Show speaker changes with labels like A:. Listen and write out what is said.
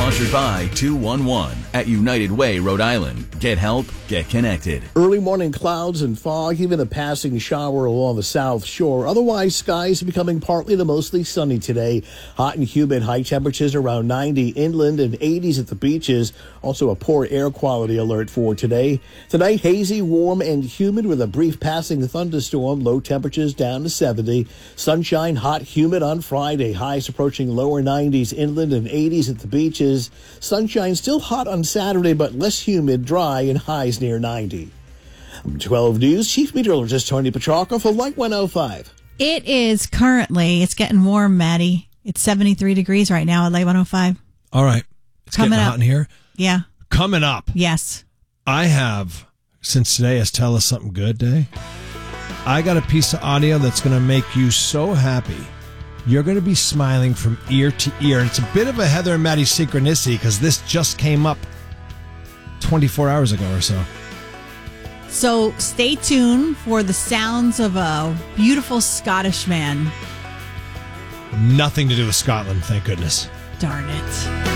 A: Sponsored by 211 at United Way, Rhode Island. Get help, get connected.
B: Early morning clouds and fog, even a passing shower along the south shore. Otherwise, skies are becoming partly to mostly sunny today. Hot and humid, high temperatures around 90 inland and 80s at the beaches. Also a poor air quality alert for today. Tonight, hazy, warm, and humid with a brief passing thunderstorm. Low temperatures down to 70. Sunshine, hot, humid on Friday. Highs approaching lower 90s inland and 80s at the beaches. Sunshine still hot on Saturday, but less humid, dry, and highs near 90. 12 News Chief Meteorologist Tony Petrarca for Light 105.
C: It is currently, it's getting warm, Maddie. It's 73 degrees right now at Light 105.
D: All right. It's
C: Coming
D: getting
C: up.
D: hot in here.
C: Yeah.
D: Coming up.
C: Yes.
D: I have, since today is Tell Us Something Good Day, I got a piece of audio that's going to make you so happy. You're going to be smiling from ear to ear. And it's a bit of a Heather and Maddie synchronicity because this just came up 24 hours ago or so.
C: So stay tuned for the sounds of a beautiful Scottish man.
D: Nothing to do with Scotland, thank goodness.
C: Darn it.